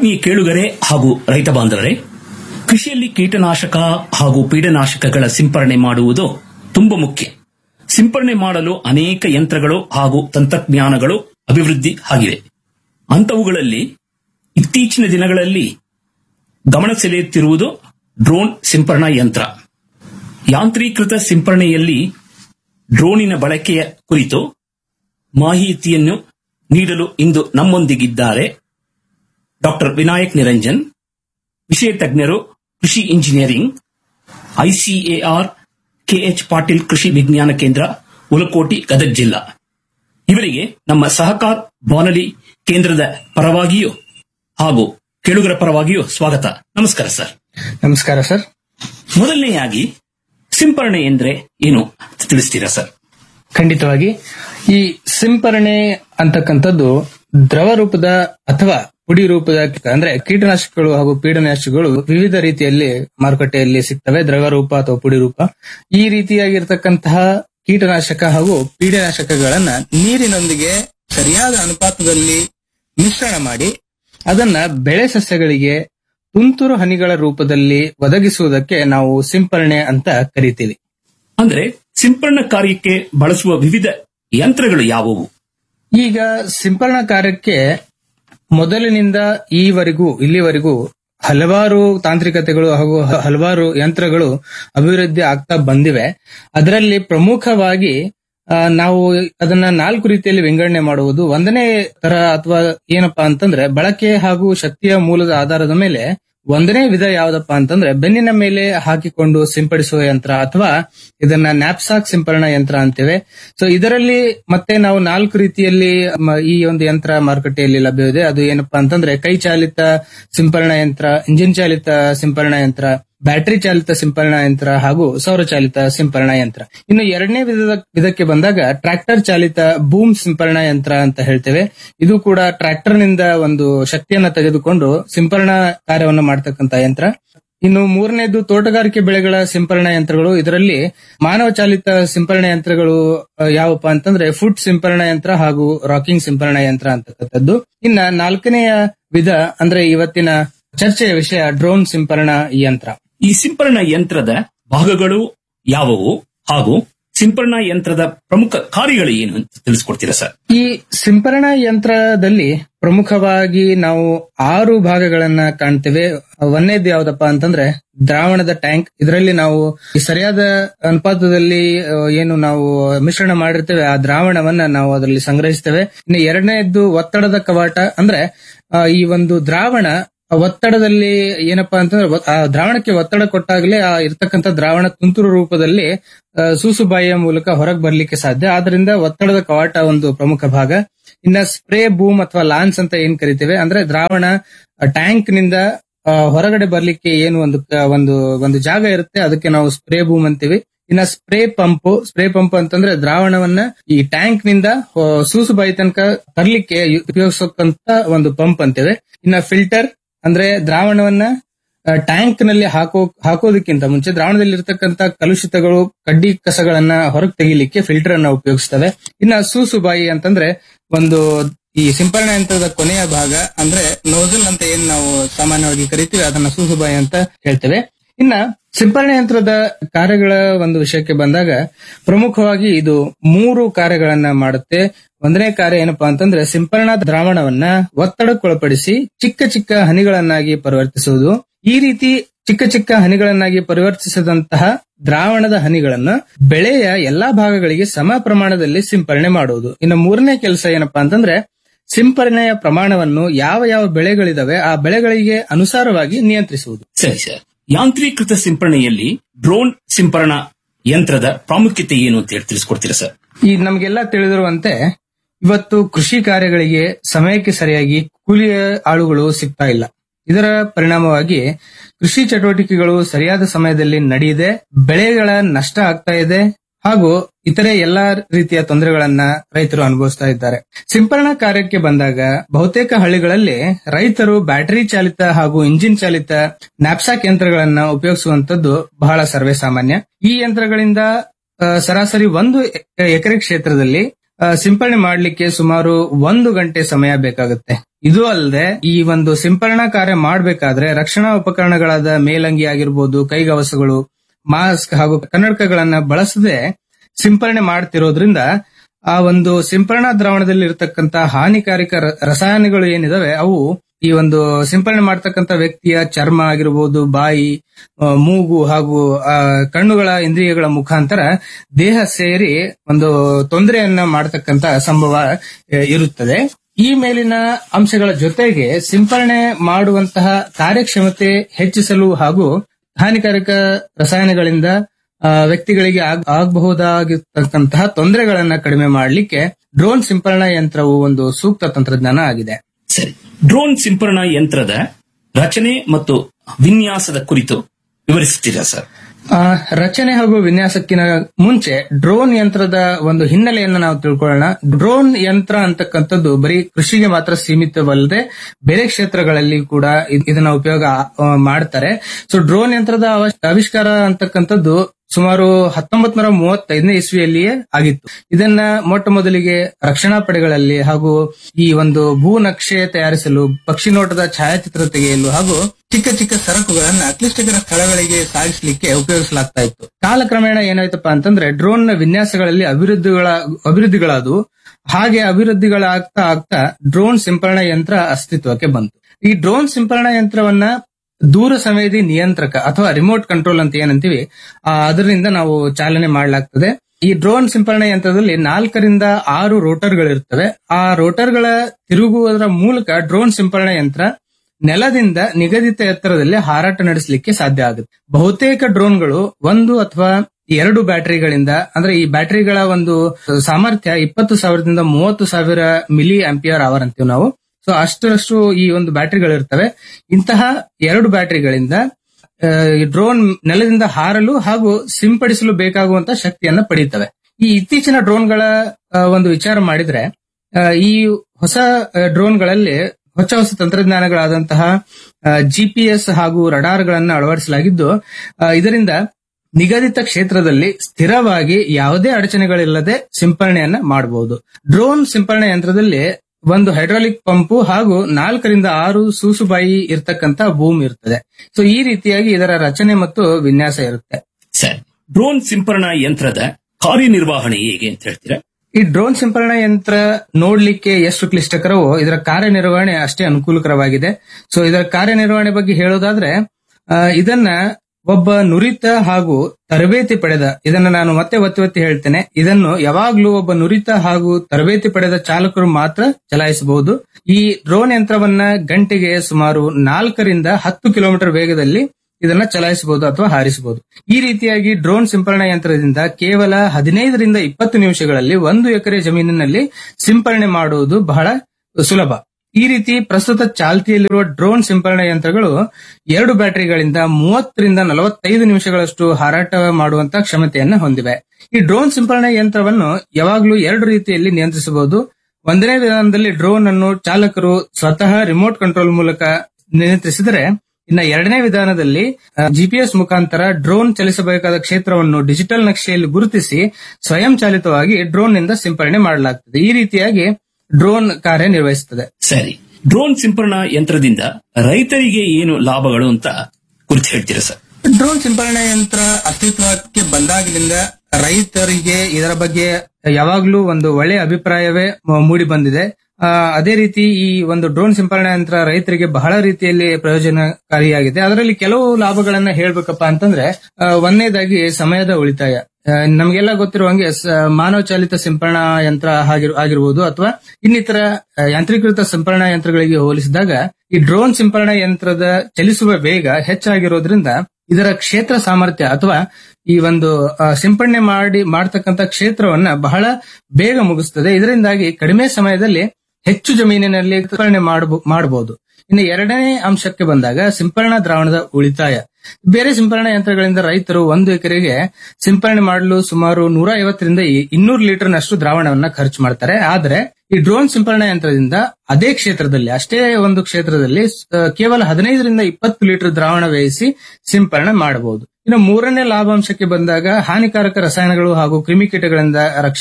ಆತ್ಮೀಯ ಕೇಳುಗರೆ ಹಾಗೂ ರೈತ ಬಾಂಧವರೇ, ಕೃಷಿಯಲ್ಲಿ ಕೀಟನಾಶಕ ಹಾಗೂ ಪೀಡನಾಶಕಗಳ ಸಿಂಪರಣೆ ಮಾಡುವುದು ತುಂಬಾ ಮುಖ್ಯ. ಸಿಂಪರಣೆ ಮಾಡಲು ಅನೇಕ ಯಂತ್ರಗಳು ಹಾಗೂ ತಂತ್ರಜ್ಞಾನಗಳು ಅಭಿವೃದ್ಧಿ ಆಗಿವೆ. ಅಂತವುಗಳಲ್ಲಿ ಇತ್ತೀಚಿನ ದಿನಗಳಲ್ಲಿ ಗಮನ ಸೆಳೆಯುತ್ತಿರುವುದು ಡ್ರೋನ್ ಸಿಂಪರಣಾ ಯಂತ್ರ. ಯಾಂತ್ರೀಕೃತ ಸಿಂಪರಣೆಯಲ್ಲಿ ಡ್ರೋನಿನ ಬಳಕೆಯ ಕುರಿತು ಮಾಹಿತಿಯನ್ನು ನೀಡಲು ಇಂದು ನಮ್ಮೊಂದಿಗಿದ್ದಾರೆ ಡಾಕ್ಟರ್ ವಿನಾಯಕ್ ನಿರಂಜನ್, ವಿಷಯ ತಜ್ಞರು, ಕೃಷಿ ಇಂಜಿನಿಯರಿಂಗ್, ಐಸಿಎಆರ್ ಕೆಎಚ್ ಪಾಟೀಲ್ ಕೃಷಿ ವಿಜ್ಞಾನ ಕೇಂದ್ರ, ಉಲಕೋಟಿ, ಗದಗ ಜಿಲ್ಲಾ. ಇವರಿಗೆ ನಮ್ಮ ಸಹಕಾರ ಬಾನುಲಿ ಕೇಂದ್ರದ ಪರವಾಗಿಯೂ ಹಾಗೂ ಕೇಳುಗರ ಪರವಾಗಿಯೂ ಸ್ವಾಗತ. ನಮಸ್ಕಾರ ಸರ್. ನಮಸ್ಕಾರ ಸರ್. ಮೊದಲನೆಯಾಗಿ ಸಿಂಪರಣೆ ಎಂದ್ರೆ ಏನು ತಿಳಿಸ್ತೀರಾ ಸರ್? ಖಂಡಿತವಾಗಿ. ಈ ಸಿಂಪರಣೆ ಅಂತಕ್ಕಂಥದ್ದು ದ್ರವ ರೂಪದ ಅಥವಾ ಪುಡಿ ರೂಪದ ಅಂದ್ರೆ ಕೀಟನಾಶಕಗಳು ಹಾಗೂ ಪೀಡನಾಶಕಗಳು ವಿವಿಧ ರೀತಿಯಲ್ಲಿ ಮಾರುಕಟ್ಟೆಯಲ್ಲಿ ಸಿಗ್ತವೆ. ದ್ರವ ರೂಪ ಅಥವಾ ಪುಡಿ ರೂಪ. ಈ ರೀತಿಯಾಗಿರ್ತಕ್ಕಂತಹ ಕೀಟನಾಶಕ ಹಾಗೂ ಪೀಡನಾಶಕಗಳನ್ನ ನೀರಿನೊಂದಿಗೆ ಸರಿಯಾದ ಅನುಪಾತದಲ್ಲಿ ಮಿಶ್ರಣ ಮಾಡಿ ಅದನ್ನ ಬೆಳೆ ಸಸ್ಯಗಳಿಗೆ ತುಂತುರು ಹನಿಗಳ ರೂಪದಲ್ಲಿ ಒದಗಿಸುವುದಕ್ಕೆ ನಾವು ಸಿಂಪರಣೆ ಅಂತ ಕರಿತೀವಿ. ಅಂದ್ರೆ ಸಿಂಪರಣಾ ಕಾರ್ಯಕ್ಕೆ ಬಳಸುವ ವಿವಿಧ ಯಂತ್ರಗಳು ಯಾವುವು? ಈಗ ಸಿಂಪರಣಾ ಕಾರ್ಯಕ್ಕೆ ಮೊದಲಿನಿಂದ ಇಲ್ಲಿವರೆಗೂ ಹಲವಾರು ತಾಂತ್ರಿಕತೆಗಳು ಹಾಗೂ ಹಲವಾರು ಯಂತ್ರಗಳು ಅಭಿವೃದ್ಧಿ ಆಗ್ತಾ ಬಂದಿವೆ. ಅದರಲ್ಲಿ ಪ್ರಮುಖವಾಗಿ ನಾವು ಅದನ್ನ 4 ರೀತಿಯಲ್ಲಿ ವಿಂಗಡಣೆ ಮಾಡುವುದು. ಒಂದನೇ ತರ ಅಥವಾ ಏನಪ್ಪಾ ಅಂತಂದ್ರೆ ಬಳಕೆ ಹಾಗೂ ಶಕ್ತಿಯ ಮೂಲದ ಆಧಾರದ ಮೇಲೆ ಒಂದನೇ ವಿಧ ಯಾವ್ದಪ್ಪಾ ಅಂತಂದ್ರೆ ಬೆನ್ನಿನ ಮೇಲೆ ಹಾಕಿಕೊಂಡು ಸಿಂಪಡಿಸುವ ಯಂತ್ರ ಅಥವಾ ಇದನ್ನ ನ್ಯಾಪ್ಸಾಕ್ ಸಿಂಪರಣಾ ಯಂತ್ರ ಅಂತೇವೆ. ಸೊ ಇದರಲ್ಲಿ ಮತ್ತೆ ನಾವು 4 ರೀತಿಯಲ್ಲಿ ಈ ಒಂದು ಯಂತ್ರ ಮಾರುಕಟ್ಟೆಯಲ್ಲಿ ಲಭ್ಯವಿದೆ. ಅದು ಏನಪ್ಪಾ ಅಂತಂದ್ರೆ ಕೈ ಚಾಲಿತ ಸಿಂಪರಣಾ ಯಂತ್ರ, ಇಂಜಿನ್ ಚಾಲಿತ ಸಿಂಪರಣಾ ಯಂತ್ರ, ಬ್ಯಾಟರಿ ಚಾಲಿತ ಸಿಂಪರಣಾ ಯಂತ್ರ ಹಾಗೂ ಸೌರ ಚಾಲಿತ ಸಿಂಪರಣಾ ಯಂತ್ರ. ಇನ್ನು ಎರಡನೇ ವಿಧಕ್ಕೆ ಬಂದಾಗ ಟ್ರ್ಯಾಕ್ಟರ್ ಚಾಲಿತ ಬೂಮ್ ಸಿಂಪರಣಾ ಯಂತ್ರ ಅಂತ ಹೇಳ್ತೇವೆ. ಇದು ಕೂಡ ಟ್ರ್ಯಾಕ್ಟರ್ ನಿಂದ ಒಂದು ಶಕ್ತಿಯನ್ನ ತೆಗೆದುಕೊಂಡು ಸಿಂಪರಣಾ ಕಾರ್ಯವನ್ನು ಮಾಡತಕ್ಕಂತ ಯಂತ್ರ. ಇನ್ನು ಮೂರನೇದು ತೋಟಗಾರಿಕೆ ಬೆಳೆಗಳ ಸಿಂಪರಣಾ ಯಂತ್ರಗಳು. ಇದರಲ್ಲಿ ಮಾನವ ಚಾಲಿತ ಸಿಂಪರಣಾ ಯಂತ್ರಗಳು ಯಾವಪ್ಪ ಅಂತಂದ್ರೆ ಫುಡ್ ಸಿಂಪರಣಾ ಯಂತ್ರ ಹಾಗೂ ರಾಕಿಂಗ್ ಸಿಂಪರಣಾ ಯಂತ್ರ ಅಂತಕ್ಕಂಥದ್ದು. ಇನ್ನ 4ನೆಯ ವಿಧ ಅಂದ್ರೆ ಇವತ್ತಿನ ಚರ್ಚೆಯ ವಿಷಯ ಡ್ರೋನ್ ಸಿಂಪರಣಾ ಯಂತ್ರ. ಈ ಸಿಂಪರಣಾ ಯಂತ್ರದ ಭಾಗಗಳು ಯಾವುವು ಹಾಗೂ ಸಿಂಪರಣಾ ಯಂತ್ರದ ಪ್ರಮುಖ ಕಾರ್ಯಗಳು ಏನು ಅಂತ ತಿಳಿಸ್ಕೊಡ್ತೀರಾ ಸರ್? ಈ ಸಿಂಪರಣಾ ಯಂತ್ರದಲ್ಲಿ ಪ್ರಮುಖವಾಗಿ ನಾವು 6 ಭಾಗಗಳನ್ನ ಕಾಣ್ತೇವೆ. ಒಂದೇದು ಯಾವ್ದಪ್ಪ ಅಂತಂದ್ರೆ ದ್ರಾವಣದ ಟ್ಯಾಂಕ್. ಇದರಲ್ಲಿ ನಾವು ಸರಿಯಾದ ಅನುಪಾತದಲ್ಲಿ ಏನು ನಾವು ಮಿಶ್ರಣ ಮಾಡಿರ್ತೇವೆ ಆ ದ್ರಾವಣವನ್ನ ನಾವು ಅದರಲ್ಲಿ ಸಂಗ್ರಹಿಸ್ತೇವೆ. ಇನ್ನು ಎರಡನೇದ್ದು ಒತ್ತಡದ ಕವಾಟ. ಅಂದ್ರೆ ಈ ಒಂದು ದ್ರಾವಣ ಒತ್ತಡದಲ್ಲಿ ಏನಪ್ಪಾ ಅಂತಂದ್ರೆ ಆ ದ್ರಾವಣಕ್ಕೆ ಒತ್ತಡ ಕೊಟ್ಟಾಗಲೇ ಆ ಇರ್ತಕ್ಕಂಥ ದ್ರಾವಣ ತುಂತುರು ರೂಪದಲ್ಲಿ ಸೂಸುಬಾಯಿಯ ಮೂಲಕ ಹೊರಗೆ ಬರ್ಲಿಕ್ಕೆ ಸಾಧ್ಯ. ಆದ್ರಿಂದ ಒತ್ತಡದ ಕವಾಟ ಒಂದು ಪ್ರಮುಖ ಭಾಗ. ಇನ್ನ ಸ್ಪ್ರೇ ಬೂಮ್ ಅಥವಾ ಲಾನ್ಸ್ ಅಂತ ಏನ್ ಕರಿತೇವೆ, ಅಂದ್ರೆ ದ್ರಾವಣ ಟ್ಯಾಂಕ್ ನಿಂದ ಹೊರಗಡೆ ಬರ್ಲಿಕ್ಕೆ ಏನು ಒಂದು ಜಾಗ ಇರುತ್ತೆ, ಅದಕ್ಕೆ ನಾವು ಸ್ಪ್ರೇ ಬೂಮ್ ಅಂತೀವಿ. ಇನ್ನ ಸ್ಪ್ರೇ ಪಂಪ್ ಅಂತಂದ್ರೆ ದ್ರಾವಣವನ್ನ ಈ ಟ್ಯಾಂಕ್ ನಿಂದ ಸೂಸುಬಾಯಿ ತನಕ ತರ್ಲಿಕ್ಕೆ ಉಪಯೋಗಿಸತಕ್ಕಂತ ಒಂದು ಪಂಪ್ ಅಂತೇವೆ. ಇನ್ನ ಫಿಲ್ಟರ್ ಅಂದ್ರೆ ದ್ರಾವಣವನ್ನ ಟ್ಯಾಂಕ್ ನಲ್ಲಿ ಹಾಕೋದಕ್ಕಿಂತ ಮುಂಚೆ ದ್ರಾವಣದಲ್ಲಿ ಇರತಕ್ಕಂತ ಕಲುಷಿತಗಳು, ಕಡ್ಡಿ ಕಸಗಳನ್ನ ಹೊರಗೆ ತೆಗಿಲಿಕ್ಕೆ ಫಿಲ್ಟರ್ ಅನ್ನ ಉಪಯೋಗಿಸ್ತವೆ. ಇನ್ನ ಸೂಸುಬಾಯಿ ಅಂತಂದ್ರೆ ಒಂದು ಈ ಸಿಂಪರಣಾ ಯಂತ್ರದ ಕೊನೆಯ ಭಾಗ, ಅಂದ್ರೆ ನೋಸಲ್ ಅಂತ ಏನ್ ನಾವು ಸಾಮಾನ್ಯವಾಗಿ ಕರಿತೀವಿ ಅದನ್ನ ಸೂಸುಬಾಯಿ ಅಂತ ಹೇಳ್ತೇವೆ. ಇನ್ನ ಸಿಂಪರಣಾ ಯಂತ್ರದ ಕಾರ್ಯಗಳ ಒಂದು ವಿಷಯಕ್ಕೆ ಬಂದಾಗ ಪ್ರಮುಖವಾಗಿ ಇದು 3 ಕಾರ್ಯಗಳನ್ನ ಮಾಡುತ್ತೆ. ಒಂದನೇ ಕಾರ್ಯ ಏನಪ್ಪಾ ಅಂತಂದ್ರೆ ಸಿಂಪರಣಾ ದ್ರಾವಣವನ್ನ ಒತ್ತಡಕ್ಕೊಳಪಡಿಸಿ ಚಿಕ್ಕ ಚಿಕ್ಕ ಹನಿಗಳನ್ನಾಗಿ ಪರಿವರ್ತಿಸುವುದು. ಈ ರೀತಿ ಚಿಕ್ಕ ಚಿಕ್ಕ ಹನಿಗಳನ್ನಾಗಿ ಪರಿವರ್ತಿಸಿದಂತಹ ದ್ರಾವಣದ ಹನಿಗಳನ್ನ ಬೆಳೆಯ ಎಲ್ಲಾ ಭಾಗಗಳಿಗೆ ಸಮ ಪ್ರಮಾಣದಲ್ಲಿ ಸಿಂಪರಣೆ ಮಾಡುವುದು. ಇನ್ನು 3ನೇ ಕೆಲಸ ಏನಪ್ಪಾ ಅಂತಂದ್ರೆ ಸಿಂಪರಣೆಯ ಪ್ರಮಾಣವನ್ನು ಯಾವ ಬೆಳೆಗಳಿದಾವೆ ಆ ಬೆಳೆಗಳಿಗೆ ಅನುಸಾರವಾಗಿ ನಿಯಂತ್ರಿಸುವುದು. ಸರಿ ಸರ್. ಯಾಂತ್ರೀಕೃತ ಸಿಂಪರಣೆಯಲ್ಲಿ ಡ್ರೋನ್ ಸಿಂಪರಣಾ ಯಂತ್ರದ ಪ್ರಾಮುಖ್ಯತೆ ಏನು ಅಂತ ಹೇಳಿ ತಿಳಿಸ್ಕೊಡ್ತೀರಾ ಸರ್? ಈ ನಮಗೆಲ್ಲ ತಿಳಿದಿರುವಂತೆ ಇವತ್ತು ಕೃಷಿ ಕಾರ್ಯಗಳಿಗೆ ಸಮಯಕ್ಕೆ ಸರಿಯಾಗಿ ಕೂಲಿಯ ಆಳುಗಳು ಸಿಗ್ತಾ ಇಲ್ಲ. ಇದರ ಪರಿಣಾಮವಾಗಿ ಕೃಷಿ ಚಟುವಟಿಕೆಗಳು ಸರಿಯಾದ ಸಮಯದಲ್ಲಿ ನಡೆಯದೆ ಬೆಳೆಗಳ ನಷ್ಟ ಆಗ್ತಾ ಇದೆ ಹಾಗೂ ಇತರೆ ಎಲ್ಲಾ ರೀತಿಯ ತೊಂದರೆಗಳನ್ನ ರೈತರು ಅನುಭವಿಸ್ತಾ ಇದ್ದಾರೆ. ಸಿಂಪರಣಾ ಕಾರ್ಯಕ್ಕೆ ಬಂದಾಗ ಬಹುತೇಕ ಹಳ್ಳಿಗಳಲ್ಲಿ ರೈತರು ಬ್ಯಾಟರಿ ಚಾಲಿತ ಹಾಗೂ ಇಂಜಿನ್ ಚಾಲಿತ ನ್ಯಾಪ್ಸಾಕ್ ಯಂತ್ರಗಳನ್ನ ಉಪಯೋಗಿಸುವಂತದ್ದು ಬಹಳ ಸರ್ವೇ ಸಾಮಾನ್ಯ. ಈ ಯಂತ್ರಗಳಿಂದ ಸರಾಸರಿ 1 ಎಕರೆ ಕ್ಷೇತ್ರದಲ್ಲಿ ಸಿಂಪರಣೆ ಮಾಡಲಿಕ್ಕೆ ಸುಮಾರು 1 ಗಂಟೆ ಸಮಯ ಬೇಕಾಗುತ್ತೆ. ಇದು ಅಲ್ಲದೆ ಈ ಒಂದು ಸಿಂಪರಣಾ ಕಾರ್ಯ ಮಾಡಬೇಕಾದ್ರೆ ರಕ್ಷಣಾ ಉಪಕರಣಗಳಾದ ಮೇಲಂಗಿ ಆಗಿರ್ಬೋದು, ಕೈಗವಸುಗಳು, ಮಾಸ್ಕ್ ಹಾಗೂ ಕನ್ನಡಕಗಳನ್ನ ಬಳಸದೆ ಸಿಂಪರಣೆ ಮಾಡ್ತಿರೋದ್ರಿಂದ ಆ ಒಂದು ಸಿಂಪರಣಾ ದ್ರಾವಣದಲ್ಲಿ ಇರತಕ್ಕಂತ ಹಾನಿಕಾರಕ ರಸಾಯನಗಳು ಏನಿದಾವೆ ಅವು ಈ ಒಂದು ಸಿಂಪರಣೆ ಮಾಡ್ತಕ್ಕಂತ ವ್ಯಕ್ತಿಯ ಚರ್ಮ ಆಗಿರ್ಬೋದು, ಬಾಯಿ, ಮೂಗು ಹಾಗೂ ಕಣ್ಣುಗಳ ಇಂದ್ರಿಯಗಳ ಮುಖಾಂತರ ದೇಹ ಸೇರಿ ಒಂದು ತೊಂದರೆಯನ್ನ ಮಾಡತಕ್ಕಂತ ಸಂಭವ ಇರುತ್ತದೆ. ಈ ಮೇಲಿನ ಅಂಶಗಳ ಜೊತೆಗೆ ಸಿಂಪರಣೆ ಮಾಡುವಂತಹ ಕಾರ್ಯಕ್ಷಮತೆ ಹೆಚ್ಚಿಸಲು ಹಾಗೂ ಹಾನಿಕಾರಕ ರಸಾಯನಗಳಿಂದ ವ್ಯಕ್ತಿಗಳಿಗೆ ಆಗಬಹುದಾಗಿರ್ತಕ್ಕಂತಹ ತೊಂದರೆಗಳನ್ನ ಕಡಿಮೆ ಮಾಡಲಿಕ್ಕೆ ಡ್ರೋನ್ ಸಿಂಪರಣಾ ಯಂತ್ರವು ಒಂದು ಸೂಕ್ತ ತಂತ್ರಜ್ಞಾನ ಆಗಿದೆ. ಸರಿ, ಡ್ರೋನ್ ಸಿಂಪರಣಾ ಯಂತ್ರದ ರಚನೆ ಮತ್ತು ವಿನ್ಯಾಸದ ಕುರಿತು ವಿವರಿಸುತ್ತೀರಾ ಸರ್? ರಚನೆ ಹಾಗೂ ವಿನ್ಯಾಸಕ್ಕಿಂತ ಮುಂಚೆ ಡ್ರೋನ್ ಯಂತ್ರದ ಒಂದು ಹಿನ್ನೆಲೆಯನ್ನು ನಾವು ತಿಳ್ಕೊಳ್ಳೋಣ. ಡ್ರೋನ್ ಯಂತ್ರ ಅಂತಕ್ಕಂಥದ್ದು ಬರೀ ಕೃಷಿಗೆ ಮಾತ್ರ ಸೀಮಿತವಲ್ಲದೆ ಬೇರೆ ಕ್ಷೇತ್ರಗಳಲ್ಲಿ ಕೂಡ ಇದನ್ನ ಉಪಯೋಗ ಮಾಡ್ತಾರೆ. ಸೊ ಡ್ರೋನ್ ಯಂತ್ರದ ಆವಿಷ್ಕಾರ ಅಂತಕ್ಕಂಥದ್ದು ಸುಮಾರು 1935ನೇ ಇಸ್ವಿಯಲ್ಲಿಯೇ ಆಗಿತ್ತು. ಇದನ್ನ ಮೊಟ್ಟ ಮೊದಲಿಗೆ ರಕ್ಷಣಾ ಪಡೆಗಳಲ್ಲಿ ಹಾಗೂ ಈ ಒಂದು ಭೂ ನಕ್ಷೆ ತಯಾರಿಸಲು, ಪಕ್ಷಿ ನೋಟದ ಛಾಯಾಚಿತ್ರ ತೆಗೆಯಲು ಹಾಗೂ ಚಿಕ್ಕ ಚಿಕ್ಕ ಸರಕುಗಳನ್ನ ಕ್ಲಿಷ್ಟಕರ ಸ್ಥಳಗಳಿಗೆ ಸಾಗಿಸಲಿಕ್ಕೆ ಉಪಯೋಗಿಸಲಾಗ್ತಾ ಇತ್ತು. ಕಾಲಕ್ರಮೇಣ ಏನಾಯ್ತಪ್ಪ ಅಂತಂದ್ರೆ ಡ್ರೋನ್ ನ ವಿನ್ಯಾಸಗಳಲ್ಲಿ ಅಭಿವೃದ್ಧಿಗಳಾದವು. ಹಾಗೆ ಅಭಿವೃದ್ಧಿಗಳಾಗ್ತಾ ಆಗ್ತಾ ಡ್ರೋನ್ ಸಿಂಪರಣಾ ಯಂತ್ರ ಅಸ್ತಿತ್ವಕ್ಕೆ ಬಂತು. ಈ ಡ್ರೋನ್ ಸಿಂಪರಣಾ ಯಂತ್ರವನ್ನ ದೂರ ಸಂವೇದಿ ನಿಯಂತ್ರಕ ಅಥವಾ ರಿಮೋಟ್ ಕಂಟ್ರೋಲ್ ಅಂತ ಏನಂತೀವಿ, ಅದರಿಂದ ನಾವು ಚಾಲನೆ ಮಾಡಲಾಗ್ತದೆ. ಈ ಡ್ರೋನ್ ಸಿಂಪರಣಾ ಯಂತ್ರದಲ್ಲಿ 4ರಿಂದ 6 ರೋಟರ್ಗಳಿರ್ತವೆ. ಆ ರೋಟರ್ಗಳ ತಿರುಗುವುದರ ಮೂಲಕ ಡ್ರೋನ್ ಸಿಂಪರಣಾ ಯಂತ್ರ ನೆಲದಿಂದ ನಿಗದಿತ ಎತ್ತರದಲ್ಲಿ ಹಾರಾಟ ನಡೆಸಲಿಕ್ಕೆ ಸಾಧ್ಯ ಆಗುತ್ತೆ. ಬಹುತೇಕ ಡ್ರೋನ್ಗಳು 1 ಅಥವಾ 2 ಬ್ಯಾಟರಿಗಳಿಂದ, ಅಂದ್ರೆ ಈ ಬ್ಯಾಟರಿಗಳ ಒಂದು ಸಾಮರ್ಥ್ಯ 20,000ದಿಂದ 30,000 ಮಿಲಿ ಆಂಪಿಯರ್ ಅವರ್ ಅಂತೀವಿ ನಾವು. ಸೊ ಅಷ್ಟರಷ್ಟು ಈ ಒಂದು ಬ್ಯಾಟರಿಗಳಿರ್ತವೆ. ಇಂತಹ 2 ಬ್ಯಾಟರಿಗಳಿಂದ ಡ್ರೋನ್ ನೆಲದಿಂದ ಹಾರಲು ಹಾಗೂ ಸಿಂಪಡಿಸಲು ಬೇಕಾಗುವಂತ ಶಕ್ತಿಯನ್ನ ಪಡೆಯುತ್ತವೆ. ಈ ಇತ್ತೀಚಿನ ಡ್ರೋನ್ಗಳ ಒಂದು ವಿಚಾರ ಮಾಡಿದ್ರೆ ಈ ಹೊಸ ಡ್ರೋನ್ಗಳಲ್ಲಿ ಹೊಸ ಹೊಸ ತಂತ್ರಜ್ಞಾನಗಳಾದಂತಹ GPS ಹಾಗೂ ರಡಾರ್ಗಳನ್ನು ಅಳವಡಿಸಲಾಗಿದ್ದು, ಇದರಿಂದ ನಿಗದಿತ ಕ್ಷೇತ್ರದಲ್ಲಿ ಸ್ಥಿರವಾಗಿ ಯಾವುದೇ ಅಡಚಣೆಗಳಿಲ್ಲದೆ ಸಿಂಪರಣೆಯನ್ನ ಮಾಡಬಹುದು. ಡ್ರೋನ್ ಸಿಂಪರಣೆ ಯಂತ್ರದಲ್ಲಿ ಒಂದು ಹೈಡ್ರಾಲಿಕ್ ಪಂಪು ಹಾಗೂ 4ರಿಂದ 6 ಸೂಸುಬಾಯಿ ಇರತಕ್ಕಂತ ಬೂಮ್ ಇರ್ತದೆ. ಸೊ ಈ ರೀತಿಯಾಗಿ ಇದರ ರಚನೆ ಮತ್ತು ವಿನ್ಯಾಸ ಇರುತ್ತೆ. ಸರ್, ಡ್ರೋನ್ ಸಿಂಪರಣಾ ಯಂತ್ರದ ಕಾರ್ಯನಿರ್ವಹಣೆ ಹೇಗೆ ಅಂತ ಹೇಳ್ತೀರಾ? ಈ ಡ್ರೋನ್ ಸಿಂಪರಣಾ ಯಂತ್ರ ನೋಡ್ಲಿಕ್ಕೆ ಎಷ್ಟು ಕ್ಲಿಷ್ಟಕರವೋ ಇದರ ಕಾರ್ಯನಿರ್ವಹಣೆ ಅಷ್ಟೇ ಅನುಕೂಲಕರವಾಗಿದೆ. ಸೊ ಇದರ ಕಾರ್ಯನಿರ್ವಹಣೆ ಬಗ್ಗೆ ಹೇಳೋದಾದ್ರೆ ಇದನ್ನ ಒಬ್ಬ ನುರಿತ ಹಾಗೂ ತರಬೇತಿ ಪಡೆದ, ಇದನ್ನ ನಾನು ಮತ್ತೆ ಒತ್ತಿ ಹೇಳ್ತೇನೆ, ಇದನ್ನು ಯಾವಾಗ್ಲೂ ಒಬ್ಬ ನುರಿತ ಹಾಗೂ ತರಬೇತಿ ಪಡೆದ ಚಾಲಕರು ಮಾತ್ರ ಚಲಾಯಿಸಬಹುದು. ಈ ಡ್ರೋನ್ ಯಂತ್ರವನ್ನ ಗಂಟೆಗೆ ಸುಮಾರು 4ರಿಂದ 10 ಕಿಲೋಮೀಟರ್ ವೇಗದಲ್ಲಿ ಇದನ್ನ ಚಲಾಯಿಸಬಹುದು ಅಥವಾ ಹಾರಿಸಬಹುದು. ಈ ರೀತಿಯಾಗಿ ಡ್ರೋನ್ ಸಿಂಪರಣಾ ಯಂತ್ರದಿಂದ ಕೇವಲ 15ರಿಂದ 20 ನಿಮಿಷಗಳಲ್ಲಿ 1 ಎಕರೆ ಜಮೀನಿನಲ್ಲಿ ಸಿಂಪರಣೆ ಮಾಡುವುದು ಬಹಳ ಸುಲಭ. ಈ ರೀತಿ ಪ್ರಸ್ತುತ ಚಾಲ್ತಿಯಲ್ಲಿರುವ ಡ್ರೋನ್ ಸಿಂಪರಣಾ ಯಂತ್ರಗಳು 2 ಬ್ಯಾಟರಿಗಳಿಂದ 30ರಿಂದ 45 ನಿಮಿಷಗಳಷ್ಟು ಹಾರಾಟ ಮಾಡುವಂತ ಕ್ಷಮತೆಯನ್ನು ಹೊಂದಿವೆ. ಈ ಡ್ರೋನ್ ಸಿಂಪರಣಾ ಯಂತ್ರವನ್ನು ಯಾವಾಗಲೂ 2 ರೀತಿಯಲ್ಲಿ ನಿಯಂತ್ರಿಸಬಹುದು. ಒಂದನೇ ವಿಧಾನದಲ್ಲಿ ಡ್ರೋನ್ ಅನ್ನು ಚಾಲಕರು ಸ್ವತಃ ರಿಮೋಟ್ ಕಂಟ್ರೋಲ್ ಮೂಲಕ ನಿಯಂತ್ರಿಸಿದರೆ, ಇನ್ನ 2ನೇ ವಿಧಾನದಲ್ಲಿ GPS ಮುಖಾಂತರ ಡ್ರೋನ್ ಚಲಿಸಬೇಕಾದ ಕ್ಷೇತ್ರವನ್ನು ಡಿಜಿಟಲ್ ನಕ್ಷೆಯಲ್ಲಿ ಗುರುತಿಸಿ ಸ್ವಯಂ ಚಾಲಿತವಾಗಿ ಡ್ರೋನ್ ನಿಂದ ಸಿಂಪರಣೆ ಮಾಡಲಾಗುತ್ತದೆ. ಈ ರೀತಿಯಾಗಿ ಡ್ರೋನ್ ಕಾರ್ಯನಿರ್ವಹಿಸುತ್ತದೆ. ಸರಿ, ಡ್ರೋನ್ ಸಿಂಪರಣಾ ಯಂತ್ರದಿಂದ ರೈತರಿಗೆ ಏನು ಲಾಭಗಳು ಅಂತ ಕುರಿತು ಹೇಳ್ತೀರಾ ಸರ್? ಡ್ರೋನ್ ಸಿಂಪರಣಾ ಯಂತ್ರ ಅಸ್ತಿತ್ವಕ್ಕೆ ಬಂದಾಗಿನಿಂದ ರೈತರಿಗೆ ಇದರ ಬಗ್ಗೆ ಯಾವಾಗ್ಲೂ ಒಂದು ಒಳ್ಳೆಯ ಅಭಿಪ್ರಾಯವೇ ಮೂಡಿ ಬಂದಿದೆ. ಅದೇ ರೀತಿ ಈ ಒಂದು ಡ್ರೋನ್ ಸಿಂಪರಣಾ ಯಂತ್ರ ರೈತರಿಗೆ ಬಹಳ ರೀತಿಯಲ್ಲಿ ಪ್ರಯೋಜನಕಾರಿಯಾಗಿದೆ. ಅದರಲ್ಲಿ ಕೆಲವು ಲಾಭಗಳನ್ನ ಹೇಳ್ಬೇಕಪ್ಪ ಅಂತಂದ್ರೆ, ಒಂದನೇದಾಗಿ ಸಮಯದ ಉಳಿತಾಯ. ನಮಗೆಲ್ಲ ಗೊತ್ತಿರುವಂಗೆ ಮಾನವ ಚಾಲಿತ ಸಿಂಪರಣಾ ಯಂತ್ರ ಆಗಿರ್ಬೋದು ಅಥವಾ ಇನ್ನಿತರ ಯಾಂತ್ರೀಕೃತ ಸಿಂಪರಣಾ ಯಂತ್ರಗಳಿಗೆ ಹೋಲಿಸಿದಾಗ ಈ ಡ್ರೋನ್ ಸಿಂಪರಣಾ ಯಂತ್ರದ ಚಲಿಸುವ ವೇಗ ಹೆಚ್ಚಾಗಿರೋದ್ರಿಂದ ಇದರ ಕ್ಷೇತ್ರ ಸಾಮರ್ಥ್ಯ ಅಥವಾ ಈ ಒಂದು ಸಿಂಪರಣೆ ಮಾಡತಕ್ಕಂತ ಕ್ಷೇತ್ರವನ್ನ ಬಹಳ ಬೇಗ ಮುಗಿಸ್ತದೆ. ಇದರಿಂದಾಗಿ ಕಡಿಮೆ ಸಮಯದಲ್ಲಿ ಹೆಚ್ಚು ಜಮೀನಿನಲ್ಲಿ ಸಿಂಪರಣೆ ಮಾಡಬಹುದು. ಇನ್ನು 2ನೇ ಅಂಶಕ್ಕೆ ಬಂದಾಗ ಸಿಂಪರಣಾ ದ್ರಾವಣದ ಉಳಿತಾಯ. ಬೇರೆ ಸಿಂಪರಣಾ ಯಂತ್ರಗಳಿಂದ ರೈತರು 1 ಎಕರೆಗೆ ಸಿಂಪರಣೆ ಮಾಡಲು ಸುಮಾರು 150ರಿಂದ 200 ಲೀಟರ್ನಷ್ಟು ದ್ರಾವಣವನ್ನ ಖರ್ಚು ಮಾಡ್ತಾರೆ. ಆದ್ರೆ ಈ ಡ್ರೋನ್ ಸಿಂಪರಣಾ ಯಂತ್ರದಿಂದ ಅದೇ ಕ್ಷೇತ್ರದಲ್ಲಿ, ಅಷ್ಟೇ ಒಂದು ಕ್ಷೇತ್ರದಲ್ಲಿ ಕೇವಲ 15ರಿಂದ 20 ಲೀಟರ್ ದ್ರಾವಣ ವ್ಯಯಿಸಿ ಸಿಂಪರಣೆ ಮಾಡಬಹುದು. ಇನ್ನು 3ನೇ ಲಾಭಾಂಶಕ್ಕೆ ಬಂದಾಗ ಹಾನಿಕಾರಕ ರಸಾಯನಗಳು ಹಾಗೂ ಕ್ರಿಮಿಕೀಟಗಳಿಂದ ರಕ್ಷಣೆ.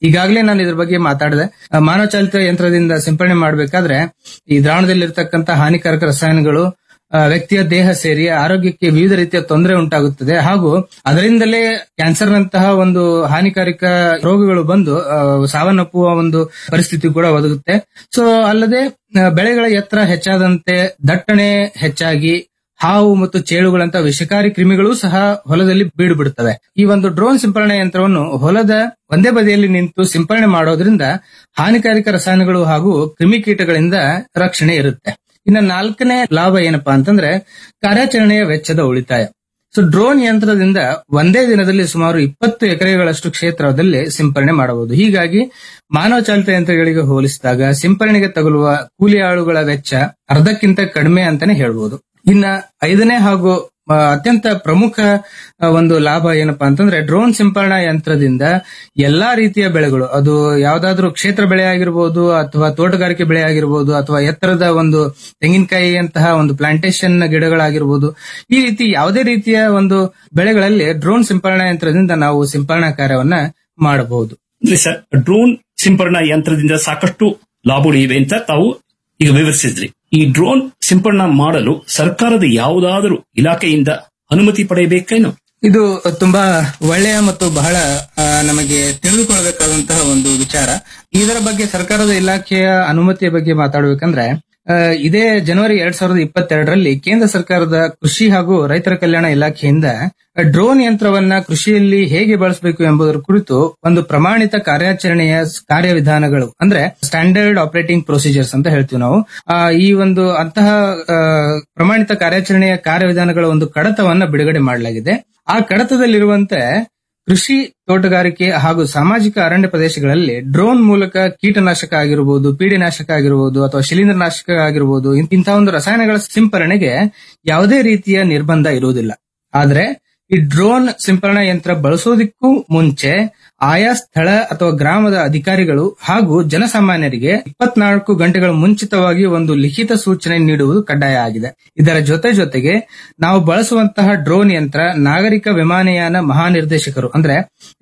ಈಗಾಗಲೇ ನಾನು ಇದ್ರ ಬಗ್ಗೆ ಮಾತಾಡಿದೆ. ಮಾನವ ಚಾಲಿತ ಯಂತ್ರದಿಂದ ಸಿಂಪಡಣೆ ಮಾಡಬೇಕಾದ್ರೆ ಈ ದ್ರಾವಣದಲ್ಲಿರ್ತಕ್ಕಂಥ ಹಾನಿಕಾರಕ ರಸಾಯನಗಳು ವ್ಯಕ್ತಿಯ ದೇಹ ಸೇರಿ ಆರೋಗ್ಯಕ್ಕೆ ವಿವಿಧ ರೀತಿಯ ತೊಂದರೆ ಉಂಟಾಗುತ್ತದೆ ಹಾಗೂ ಅದರಿಂದಲೇ ಕ್ಯಾನ್ಸರ್ನಂತಹ ಒಂದು ಹಾನಿಕಾರಕ ರೋಗಗಳು ಬಂದು ಸಾವನ್ನಪ್ಪುವ ಒಂದು ಪರಿಸ್ಥಿತಿ ಕೂಡ ಒದಗುತ್ತೆ. ಸೊ ಅಲ್ಲದೆ ಬೆಳೆಗಳ ಎತ್ತರ ಹೆಚ್ಚಾದಂತೆ ದಟ್ಟಣೆ ಹೆಚ್ಚಾಗಿ ಹಾವು ಮತ್ತು ಚೇಳುಗಳಂತಹ ವಿಷಕಾರಿ ಕ್ರಿಮಿಗಳು ಸಹ ಹೊಲದಲ್ಲಿ ಬೀಡು ಬಿಡುತ್ತವೆ. ಈ ಒಂದು ಡ್ರೋನ್ ಸಿಂಪರಣೆ ಯಂತ್ರವನ್ನು ಹೊಲದ ಒಂದೇ ಬದಿಯಲ್ಲಿ ನಿಂತು ಸಿಂಪರಣೆ ಮಾಡೋದ್ರಿಂದ ಹಾನಿಕಾರಕ ರಸಾಯನಗಳು ಹಾಗೂ ಕ್ರಿಮಿಕೀಟಗಳಿಂದ ರಕ್ಷಣೆ ಇರುತ್ತೆ. ಇನ್ನು 4ನೇ ಲಾಭ ಏನಪ್ಪಾ ಅಂತಂದ್ರೆ ಕಾರ್ಯಾಚರಣೆಯ ವೆಚ್ಚದ ಉಳಿತಾಯ. ಸೊ ಡ್ರೋನ್ ಯಂತ್ರದಿಂದ ಒಂದೇ ದಿನದಲ್ಲಿ ಸುಮಾರು 20 ಎಕರೆಗಳಷ್ಟು ಕ್ಷೇತ್ರದಲ್ಲಿ ಸಿಂಪರಣೆ ಮಾಡಬಹುದು. ಹೀಗಾಗಿ ಮಾನವ ಚಾಲಿತ ಯಂತ್ರಗಳಿಗೆ ಹೋಲಿಸಿದಾಗ ಸಿಂಪರಣೆಗೆ ತಗುಲುವ ಕೂಲಿ ಆಳುಗಳ ವೆಚ್ಚ ಅರ್ಧಕ್ಕಿಂತ ಕಡಿಮೆ ಅಂತಾನೆ ಹೇಳ್ಬೋದು. ಇನ್ನ 5ನೇ ಹಾಗೂ ಅತ್ಯಂತ ಪ್ರಮುಖ ಒಂದು ಲಾಭ ಏನಪ್ಪಾ ಅಂತಂದ್ರೆ ಡ್ರೋನ್ ಸಿಂಪರಣಾ ಯಂತ್ರದಿಂದ ಎಲ್ಲಾ ರೀತಿಯ ಬೆಳೆಗಳು, ಅದು ಯಾವ್ದಾದ್ರೂ ಕ್ಷೇತ್ರ ಬೆಳೆ ಆಗಿರ್ಬೋದು ಅಥವಾ ತೋಟಗಾರಿಕೆ ಬೆಳೆ ಆಗಿರ್ಬೋದು ಅಥವಾ ಎತ್ತರದ ಒಂದು ತೆಂಗಿನಕಾಯಿಯಂತಹ ಒಂದು ಪ್ಲಾಂಟೇಶನ್ ಗಿಡಗಳಾಗಿರ್ಬೋದು, ಈ ರೀತಿ ಯಾವುದೇ ರೀತಿಯ ಒಂದು ಬೆಳೆಗಳಲ್ಲಿ ಡ್ರೋನ್ ಸಿಂಪರಣಾ ಯಂತ್ರದಿಂದ ನಾವು ಸಿಂಪರಣಾ ಕಾರ್ಯವನ್ನ ಮಾಡಬಹುದು. ಸರ್, ಡ್ರೋನ್ ಸಿಂಪರಣಾ ಯಂತ್ರದಿಂದ ಸಾಕಷ್ಟು ಲಾಭಗಳು ಇವೆ ಅಂತ ತಾವು ಈಗ ವಿವರಿಸಿದ್ರಿ. ಈ ಡ್ರೋನ್ ಸಿಂಪರಣಾ ಮಾಡಲು ಸರ್ಕಾರದ ಯಾವುದಾದರೂ ಇಲಾಖೆಯಿಂದ ಅನುಮತಿ ಪಡೆಯಬೇಕೇನು? ಇದು ತುಂಬಾ ಒಳ್ಳೆಯ ಮತ್ತು ಬಹಳ ನಮಗೆ ತಿಳಿದುಕೊಳ್ಳಬೇಕಾದಂತಹ ಒಂದು ವಿಚಾರ. ಇದರ ಬಗ್ಗೆ ಸರ್ಕಾರದ ಇಲಾಖೆಯ ಅನುಮತಿಯ ಬಗ್ಗೆ ಮಾತಾಡಬೇಕಂದ್ರೆ ಇದೇ ಜನವರಿ 2022ರಲ್ಲಿ ಕೇಂದ್ರ ಸರ್ಕಾರದ ಕೃಷಿ ಹಾಗೂ ರೈತರ ಕಲ್ಯಾಣ ಇಲಾಖೆಯಿಂದ ಡ್ರೋನ್ ಯಂತ್ರವನ್ನ ಕೃಷಿಯಲ್ಲಿ ಹೇಗೆ ಬಳಸಬೇಕು ಎಂಬುದರ ಕುರಿತು ಒಂದು ಪ್ರಮಾಣಿತ ಕಾರ್ಯಾಚರಣೆಯ ಕಾರ್ಯವಿಧಾನಗಳು ಅಂದ್ರೆ ಸ್ಟ್ಯಾಂಡರ್ಡ್ ಆಪರೇಟಿಂಗ್ ಪ್ರೊಸೀಜರ್ಸ್ ಅಂತ ಹೇಳ್ತೀವಿ ನಾವು. ಈ ಒಂದು ಅಂತಹ ಪ್ರಮಾಣಿತ ಕಾರ್ಯಾಚರಣೆಯ ಕಾರ್ಯವಿಧಾನಗಳ ಒಂದು ಕಡತವನ್ನ ಬಿಡುಗಡೆ ಮಾಡಲಾಗಿದೆ. ಆ ಕಡತದಲ್ಲಿರುವಂತೆ ಕೃಷಿ, ತೋಟಗಾರಿಕೆ ಹಾಗೂ ಸಾಮಾಜಿಕ ಅರಣ್ಯ ಪ್ರದೇಶಗಳಲ್ಲಿ ಡ್ರೋನ್ ಮೂಲಕ ಕೀಟನಾಶಕ ಆಗಿರಬಹುದು, ಪೀಡಿನಾಶಕ ಆಗಿರಬಹುದು ಅಥವಾ ಶಿಲೀಂಧ್ರನಾಶಕ ಆಗಿರಬಹುದು, ಇಂತಹ ಒಂದು ರಸಾಯನಗಳ ಸಿಂಪರಣೆಗೆ ಯಾವುದೇ ರೀತಿಯ ನಿರ್ಬಂಧ ಇರುವುದಿಲ್ಲ. ಆದ್ರೆ ಈ ಡ್ರೋನ್ ಸಿಂಪರಣಾ ಯಂತ್ರ ಬಳಸೋದಕ್ಕೂ ಮುಂಚೆ ಆಯಾ ಸ್ಥಳ ಅಥವಾ ಗ್ರಾಮದ ಅಧಿಕಾರಿಗಳು ಹಾಗೂ ಜನಸಾಮಾನ್ಯರಿಗೆ 24 ಗಂಟೆಗಳ ಮುಂಚಿತವಾಗಿ ಒಂದು ಲಿಖಿತ ಸೂಚನೆ ನೀಡುವುದು ಕಡ್ಡಾಯ ಆಗಿದೆ. ಇದರ ಜೊತೆಗೆ ನಾವು ಬಳಸುವಂತಹ ಡ್ರೋನ್ ಯಂತ್ರ ನಾಗರಿಕ ವಿಮಾನಯಾನ ಮಹಾನಿರ್ದೇಶಕರು ಅಂದ್ರೆ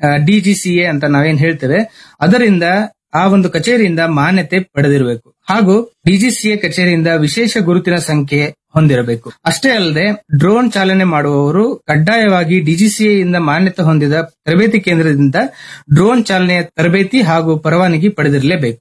DGCA ಅಂತ ನಾವೇನ್ ಹೇಳ್ತೇವೆ, ಅದರಿಂದ ಆ ಒಂದು ಕಚೇರಿಯಿಂದ ಮಾನ್ಯತೆ ಪಡೆದಿರಬೇಕು ಹಾಗೂ DGCA ಕಚೇರಿಯಿಂದ ವಿಶೇಷ ಗುರುತಿನ ಸಂಖ್ಯೆ ಹೊಂದಿರಬೇಕು. ಅಷ್ಟೇ ಅಲ್ಲದೆ ಡ್ರೋನ್ ಚಾಲನೆ ಮಾಡುವವರು ಕಡ್ಡಾಯವಾಗಿ DGCA ಇಂದ ಮಾನ್ಯತೆ ಹೊಂದಿದ ತರಬೇತಿ ಕೇಂದ್ರದಿಂದ ಡ್ರೋನ್ ಚಾಲನೆಯ ತರಬೇತಿ ಹಾಗೂ ಪರವಾನಗಿ ಪಡೆದಿರಲೇಬೇಕು.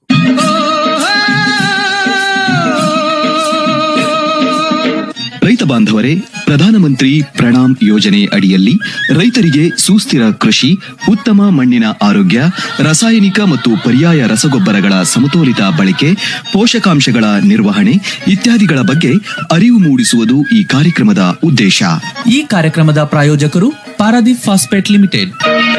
ರೈತ ಬಾಂಧವರೇ, ಪ್ರಧಾನಮಂತ್ರಿ ಪ್ರಣಾಮ್ ಯೋಜನೆ ಅಡಿಯಲ್ಲಿ ರೈತರಿಗೆ ಸುಸ್ಥಿರ ಕೃಷಿ, ಉತ್ತಮ ಮಣ್ಣಿನ ಆರೋಗ್ಯ, ರಾಸಾಯನಿಕ ಮತ್ತು ಪರ್ಯಾಯ ರಸಗೊಬ್ಬರಗಳ ಸಮತೋಲಿತ ಬಳಕೆ, ಪೋಷಕಾಂಶಗಳ ನಿರ್ವಹಣೆ ಇತ್ಯಾದಿಗಳ ಬಗ್ಗೆ ಅರಿವು ಮೂಡಿಸುವುದು ಈ ಕಾರ್ಯಕ್ರಮದ ಉದ್ದೇಶ. ಈ ಕಾರ್ಯಕ್ರಮದ ಪ್ರಾಯೋಜಕರು Paradip phosphate limited.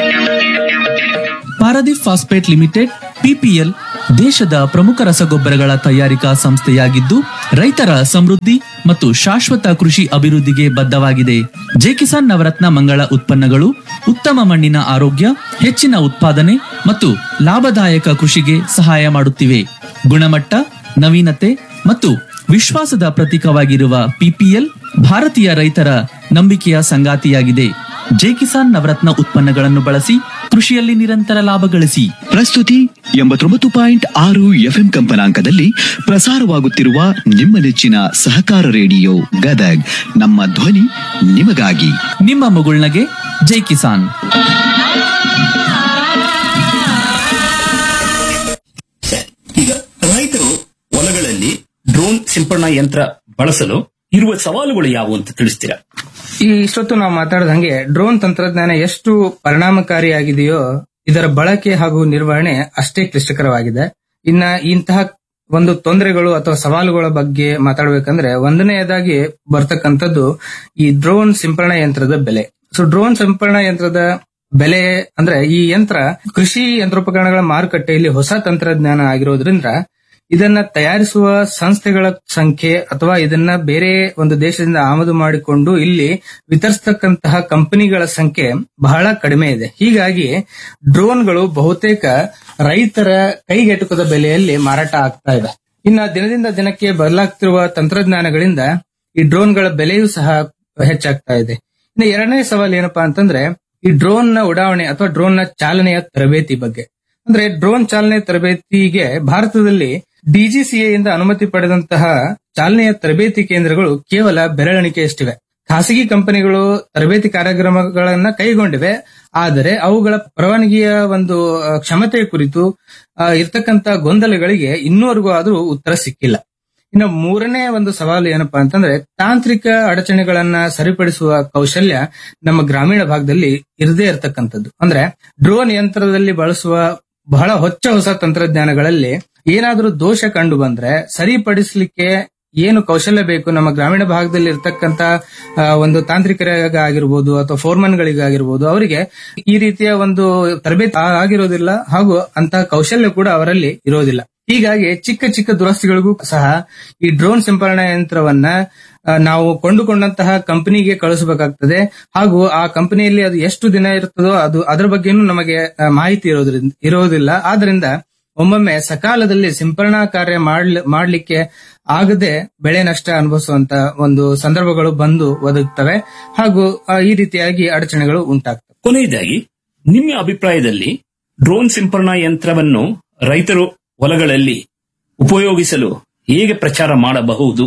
Paradip phosphate limited PPL ದೇಶದ ಪ್ರಮುಖ ರಸಗೊಬ್ಬರಗಳ ತಯಾರಿಕಾ ಸಂಸ್ಥೆಯಾಗಿದ್ದು ರೈತರ ಸಮೃದ್ಧಿ ಮತ್ತು ಶಾಶ್ವತ ಕೃಷಿ ಅಭಿವೃದ್ಧಿಗೆ ಬದ್ಧವಾಗಿದೆ. ಜೆಕಿಸಾನ್ ನವರತ್ನ ಮಂಗಳ ಉತ್ಪನ್ನಗಳು ಉತ್ತಮ ಮಣ್ಣಿನ ಆರೋಗ್ಯ, ಹೆಚ್ಚಿನ ಉತ್ಪಾದನೆ ಮತ್ತು ಲಾಭದಾಯಕ ಕೃಷಿಗೆ ಸಹಾಯ ಮಾಡುತ್ತಿವೆ. ಗುಣಮಟ್ಟ, ನವೀನತೆ ಮತ್ತು ವಿಶ್ವಾಸದ ಪ್ರತೀಕವಾಗಿರುವ PPL ಭಾರತೀಯ ರೈತರ ನಂಬಿಕೆಯ ಸಂಗಾತಿಯಾಗಿದೆ. ಜೆಕಿಸಾನ್ ನವರತ್ನ ಉತ್ಪನ್ನಗಳನ್ನು ಬಳಸಿ ಕೃಷಿಯಲ್ಲಿ ನಿರಂತರ ಲಾಭ ಗಳಿಸಿ. ಪ್ರಸ್ತುತಿ 89.6 FM ಕಂಪನಾಂಕದಲ್ಲಿ ಪ್ರಸಾರವಾಗುತ್ತಿರುವ ನಿಮ್ಮ ನೆಚ್ಚಿನ ಸಹಕಾರ ರೇಡಿಯೋ ಗದಗ್. ನಮ್ಮ ಧ್ವನಿ ನಿಮಗಾಗಿ. ನಿಮ್ಮ ಮುಗುಳ್ನಗೆ ಜೈ ಕಿಸಾನ್. ಈಗ ರೈತರು ಹೊಲಗಳಲ್ಲಿ ಡ್ರೋನ್ ಸಿಂಪರಣಾ ಯಂತ್ರ ಬಳಸಲು ಇರುವ ಸವಾಲುಗಳು ಯಾವುವು ಅಂತ ತಿಳಿಸ್ತೀರಾ? ಇಷ್ಟೊತ್ತು ನಾವು ಮಾತಾಡದಂಗೆ ಡ್ರೋನ್ ತಂತ್ರಜ್ಞಾನ ಎಷ್ಟು ಪರಿಣಾಮಕಾರಿಯಾಗಿದೆಯೋ ಇದರ ಬಳಕೆ ಹಾಗೂ ನಿರ್ವಹಣೆ ಅಷ್ಟೇ ಕ್ಲಿಷ್ಟಕರವಾಗಿದೆ. ಇನ್ನ ಇಂತಹ ಒಂದು ತೊಂದರೆಗಳು ಅಥವಾ ಸವಾಲುಗಳ ಬಗ್ಗೆ ಮಾತಾಡಬೇಕಂದ್ರೆ ಒಂದನೆಯದಾಗಿ ಬರ್ತಕ್ಕಂಥದ್ದು ಈ ಡ್ರೋನ್ ಸಿಂಪರಣಾ ಯಂತ್ರದ ಬೆಲೆ. ಸೊ ಡ್ರೋನ್ ಸಿಂಪರಣಾ ಯಂತ್ರದ ಬೆಲೆ ಅಂದ್ರೆ ಈ ಯಂತ್ರ ಕೃಷಿ ಯಂತ್ರೋಪಕರಣಗಳ ಮಾರುಕಟ್ಟೆಯಲ್ಲಿ ಹೊಸ ತಂತ್ರಜ್ಞಾನ ಆಗಿರೋದ್ರಿಂದ ಇದನ್ನ ತಯಾರಿಸುವ ಸಂಸ್ಥೆಗಳ ಸಂಖ್ಯೆ ಅಥವಾ ಇದನ್ನ ಬೇರೆ ಒಂದು ದೇಶದಿಂದ ಆಮದು ಮಾಡಿಕೊಂಡು ಇಲ್ಲಿ ವಿತರಿಸತಕ್ಕಂತಹ ಕಂಪನಿಗಳ ಸಂಖ್ಯೆ ಬಹಳ ಕಡಿಮೆ ಇದೆ. ಹೀಗಾಗಿ ಡ್ರೋನ್ಗಳು ಬಹುತೇಕ ರೈತರ ಕೈಗೆಟುಕದ ಬೆಲೆಯಲ್ಲಿ ಮಾರಾಟ ಆಗ್ತಾ ಇದೆ. ಇನ್ನ ದಿನದಿಂದ ದಿನಕ್ಕೆ ಬದಲಾಗ್ತಿರುವ ತಂತ್ರಜ್ಞಾನಗಳಿಂದ ಈ ಡ್ರೋನ್ಗಳ ಬೆಲೆಯೂ ಸಹ ಹೆಚ್ಚಾಗ್ತಾ ಇದೆ. ಇನ್ನು ಎರಡನೇ ಸವಾಲು ಏನಪ್ಪಾ ಅಂತಂದ್ರೆ ಈ ಡ್ರೋನ್ ನ ಉಡಾವಣೆ ಅಥವಾ ಡ್ರೋನ್ ನ ಚಾಲನೆಯ ತರಬೇತಿ ಬಗ್ಗೆ. ಅಂದ್ರೆ ಡ್ರೋನ್ ಚಾಲನೆ ತರಬೇತಿಗೆ ಭಾರತದಲ್ಲಿ ಡಿಜಿಸಿಎ ಇಂದ ಅನುಮತಿ ಪಡೆದಂತಹ ಚಾಲನೆಯ ತರಬೇತಿ ಕೇಂದ್ರಗಳು ಕೇವಲ ಬೆರಳೆಣಿಕೆಯಷ್ಟಿವೆ. ಖಾಸಗಿ ಕಂಪನಿಗಳು ತರಬೇತಿ ಕಾರ್ಯಕ್ರಮಗಳನ್ನ ಕೈಗೊಂಡಿವೆ, ಆದರೆ ಅವುಗಳ ಪರವಾನಗಿಯ ಒಂದು ಕ್ಷಮತೆಯ ಕುರಿತು ಇರ್ತಕ್ಕಂತ ಗೊಂದಲಗಳಿಗೆ ಇನ್ನೂವರೆಗೂ ಆದ್ರೂ ಉತ್ತರ ಸಿಕ್ಕಿಲ್ಲ. ಇನ್ನು ಮೂರನೇ ಒಂದು ಸವಾಲು ಏನಪ್ಪಾ ಅಂತಂದ್ರೆ ತಾಂತ್ರಿಕ ಅಡಚಣೆಗಳನ್ನ ಸರಿಪಡಿಸುವ ಕೌಶಲ್ಯ ನಮ್ಮ ಗ್ರಾಮೀಣ ಭಾಗದಲ್ಲಿ ಇರದೇ ಇರತಕ್ಕಂಥದ್ದು. ಅಂದ್ರೆ ಡ್ರೋನ್ ಯಂತ್ರದಲ್ಲಿ ಬಳಸುವ ಬಹಳ ಹೊಸ ತಂತ್ರಜ್ಞಾನಗಳಲ್ಲಿ ಏನಾದ್ರೂ ದೋಷ ಕಂಡು ಬಂದ್ರೆ ಸರಿಪಡಿಸಲಿಕ್ಕೆ ಏನು ಕೌಶಲ್ಯ ಬೇಕು ನಮ್ಮ ಗ್ರಾಮೀಣ ಭಾಗದಲ್ಲಿ ಇರ್ತಕ್ಕಂತ ಒಂದು ತಾಂತ್ರಿಕರಿಗಾಗಿರ್ಬೋದು ಅಥವಾ ಫೋರ್ಮನ್ಗಳಿಗಾಗಿರ್ಬೋದು, ಅವರಿಗೆ ಈ ರೀತಿಯ ಒಂದು ತರಬೇತಿ ಆಗಿರೋದಿಲ್ಲ ಹಾಗೂ ಅಂತಹ ಕೌಶಲ್ಯ ಕೂಡ ಅವರಲ್ಲಿ ಇರೋದಿಲ್ಲ. ಹೀಗಾಗಿ ಚಿಕ್ಕ ಚಿಕ್ಕ ದುರಸ್ತಿಗಳಿಗೂ ಸಹ ಈ ಡ್ರೋನ್ ಸಿಂಪರಣಾ ಯಂತ್ರವನ್ನ ನಾವು ಕೊಂಡುಕೊಂಡಂತಹ ಕಂಪನಿಗೆ ಕಳಿಸಬೇಕಾಗ್ತದೆ. ಹಾಗೂ ಆ ಕಂಪನಿಯಲ್ಲಿ ಅದು ಎಷ್ಟು ದಿನ ಇರ್ತದೋ ಅದರ ಬಗ್ಗೆನೂ ನಮಗೆ ಮಾಹಿತಿ ಇರೋದಿಲ್ಲ. ಆದ್ರಿಂದ ಒಮ್ಮೊಮ್ಮೆ ಸಕಾಲದಲ್ಲಿ ಸಿಂಪರಣಾ ಕಾರ್ಯ ಮಾಡ್ಲಿಕ್ಕೆ ಆಗದೆ ಬೆಳೆ ನಷ್ಟ ಅನುಭವಿಸುವಂತ ಒಂದು ಸಂದರ್ಭಗಳು ಬಂದು ಒದಗುತ್ತವೆ ಹಾಗೂ ಈ ರೀತಿಯಾಗಿ ಅಡಚಣೆಗಳು ಉಂಟಾಗ್ತವೆ. ಕೊನೆಯದಾಗಿ ನಿಮ್ಮ ಅಭಿಪ್ರಾಯದಲ್ಲಿ ಡ್ರೋನ್ ಸಿಂಪರಣಾ ಯಂತ್ರವನ್ನು ರೈತರು ಹೊಲಗಳಲ್ಲಿ ಉಪಯೋಗಿಸಲು ಹೇಗೆ ಪ್ರಚಾರ ಮಾಡಬಹುದು?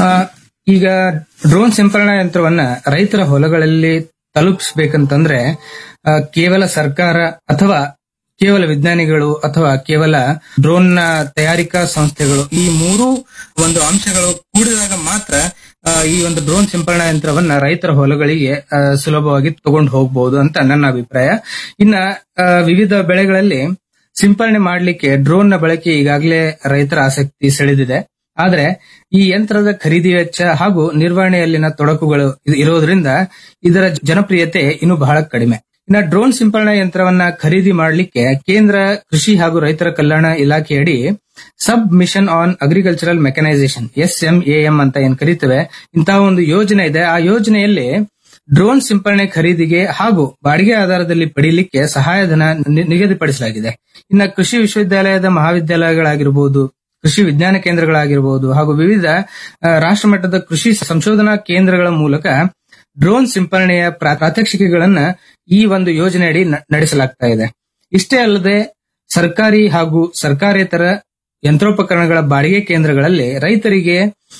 ಈಗ ಡ್ರೋನ್ ಸಿಂಪರಣಾ ಯಂತ್ರವನ್ನ ರೈತರ ಹೊಲಗಳಲ್ಲಿ ತಲುಪಿಸಬೇಕಂತಂದ್ರೆ ಕೇವಲ ಸರ್ಕಾರ ಅಥವಾ ಕೇವಲ ವಿಜ್ಞಾನಿಗಳು ಅಥವಾ ಕೇವಲ ಡ್ರೋನ್ ನ ತಯಾರಿಕಾ ಸಂಸ್ಥೆಗಳು, ಈ ಮೂರು ಒಂದು ಅಂಶಗಳು ಕೂಡಿದಾಗ ಮಾತ್ರ ಈ ಒಂದು ಡ್ರೋನ್ ಸಿಂಪರಣಾ ಯಂತ್ರವನ್ನ ರೈತರ ಹೊಲಗಳಿಗೆ ಸುಲಭವಾಗಿ ತಗೊಂಡು ಹೋಗಬಹುದು ಅಂತ ನನ್ನ ಅಭಿಪ್ರಾಯ. ಇನ್ನ ವಿವಿಧ ಬೆಳೆಗಳಲ್ಲಿ ಸಿಂಪರಣೆ ಮಾಡಲಿಕ್ಕೆ ಡ್ರೋನ್ ನ ಬಳಕೆ ಈಗಾಗಲೇ ರೈತರ ಆಸಕ್ತಿ ಸೆಳೆದಿದೆ. ಆದ್ರೆ ಈ ಯಂತ್ರದ ಖರೀದಿ ವೆಚ್ಚ ಹಾಗೂ ನಿರ್ವಹಣೆಯಲ್ಲಿನ ತೊಡಕುಗಳು ಇರೋದ್ರಿಂದ ಇದರ ಜನಪ್ರಿಯತೆ ಇನ್ನೂ ಬಹಳ ಕಡಿಮೆ. ಇನ್ನು ಡ್ರೋನ್ ಸಿಂಪರಣಾ ಯಂತ್ರವನ್ನ ಖರೀದಿ ಮಾಡಲಿಕ್ಕೆ ಕೇಂದ್ರ ಕೃಷಿ ಹಾಗೂ ರೈತರ ಕಲ್ಯಾಣ ಇಲಾಖೆಯಡಿ ಸಬ್ mission on agricultural mechanisation SMAM ಅಂತ ಏನ್ ಕರೀತೇವೆ, ಇಂತಹ ಒಂದು ಯೋಜನೆ ಇದೆ. ಆ ಯೋಜನೆಯಲ್ಲಿ ಡ್ರೋನ್ ಸಿಂಪರಣೆ ಖರೀದಿಗೆ ಹಾಗೂ ಬಾಡಿಗೆ ಆಧಾರದಲ್ಲಿ ಪಡೆಯಲಿಕ್ಕೆ ಸಹಾಯಧನ ನಿಗದಿಪಡಿಸಲಾಗಿದೆ. ಇನ್ನು ಕೃಷಿ ವಿಶ್ವವಿದ್ಯಾಲಯದ ಮಹಾವಿದ್ಯಾಲಯಗಳಾಗಿರ್ಬೋದು, ಕೃಷಿ ವಿಜ್ಞಾನ ಕೇಂದ್ರಗಳಾಗಿರ್ಬೋದು ಹಾಗೂ ವಿವಿಧ ರಾಷ್ಟ್ರಮಟ್ಟದ ಕೃಷಿ ಸಂಶೋಧನಾ ಕೇಂದ್ರಗಳ ಮೂಲಕ ಡ್ರೋನ್ ಸಿಂಪರಣೆಯ ಪ್ರಾತ್ಯಕ್ಷಿಕೆಗಳನ್ನ ಈ ಒಂದು ಯೋಜನೆಯಡಿ ನಡೆಸಲಾಗ್ತಾ ಇದೆ. ಇಷ್ಟೇ ಅಲ್ಲದೆ ಸರ್ಕಾರಿ ಹಾಗೂ ಸರ್ಕಾರೇತರ ಯಂತ್ರೋಪಕರಣಗಳ ಬಾಡಿಗೆ ಕೇಂದ್ರಗಳಲ್ಲಿ ರೈತರಿಗೆ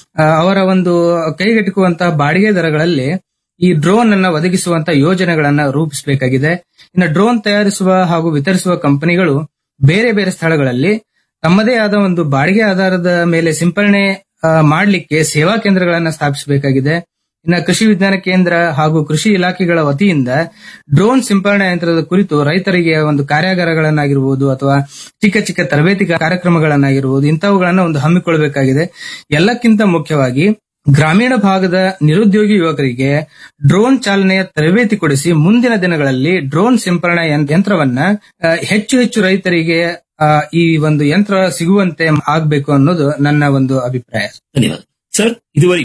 ಅವರ ಒಂದು ಕೈಗೆಟುಕುವಂತಹ ಬಾಡಿಗೆ ದರಗಳಲ್ಲಿ ಈ ಡ್ರೋನ್ ಅನ್ನ ಒದಗಿಸುವಂತಹ ಯೋಜನೆಗಳನ್ನ ರೂಪಿಸಬೇಕಾಗಿದೆ. ಇನ್ನು ಡ್ರೋನ್ ತಯಾರಿಸುವ ಹಾಗೂ ವಿತರಿಸುವ ಕಂಪನಿಗಳು ಬೇರೆ ಬೇರೆ ಸ್ಥಳಗಳಲ್ಲಿ ತಮ್ಮದೇ ಆದ ಒಂದು ಬಾಡಿಗೆ ಆಧಾರದ ಮೇಲೆ ಸಿಂಪರಣೆ ಮಾಡಲಿಕ್ಕೆ ಸೇವಾ ಕೇಂದ್ರಗಳನ್ನ ಸ್ಥಾಪಿಸಬೇಕಾಗಿದೆ. ಇನ್ನು ಕೃಷಿ ವಿಜ್ಞಾನ ಕೇಂದ್ರ ಹಾಗೂ ಕೃಷಿ ಇಲಾಖೆಗಳ ವತಿಯಿಂದ ಡ್ರೋನ್ ಸಿಂಪರಣಾ ಯಂತ್ರದ ಕುರಿತು ರೈತರಿಗೆ ಒಂದು ಕಾರ್ಯಾಗಾರಗಳನ್ನಾಗಿರ್ಬೋದು ಅಥವಾ ಚಿಕ್ಕ ಚಿಕ್ಕ ತರಬೇತಿ ಕಾರ್ಯಕ್ರಮಗಳನ್ನಾಗಿರ್ಬೋದು, ಇಂಥವುಗಳನ್ನ ಒಂದು ಹಮ್ಮಿಕೊಳ್ಳಬೇಕಾಗಿದೆ. ಎಲ್ಲಕ್ಕಿಂತ ಮುಖ್ಯವಾಗಿ ಗ್ರಾಮೀಣ ಭಾಗದ ನಿರುದ್ಯೋಗಿ ಯುವಕರಿಗೆ ಡ್ರೋನ್ ಚಾಲನೆಯ ತರಬೇತಿ ಕೊಡಿಸಿ ಮುಂದಿನ ದಿನಗಳಲ್ಲಿ ಡ್ರೋನ್ ಸಿಂಪರಣಾ ಯಂತ್ರವನ್ನ ಹೆಚ್ಚು ಹೆಚ್ಚು ರೈತರಿಗೆ ಈ ಒಂದು ಯಂತ್ರ ಸಿಗುವಂತೆ ಆಗಬೇಕು ಅನ್ನೋದು ನನ್ನ ಒಂದು ಅಭಿಪ್ರಾಯ. ಧನ್ಯವಾದ ಸರ್. ಇದುವರೆಗೆ